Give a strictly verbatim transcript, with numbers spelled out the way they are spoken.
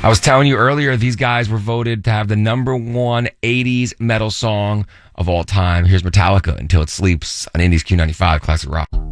I was telling you earlier, these guys were voted to have the number one eighties metal song of all time. Here's Metallica, Until It Sleeps, on Indies Q ninety-five Classic Rock.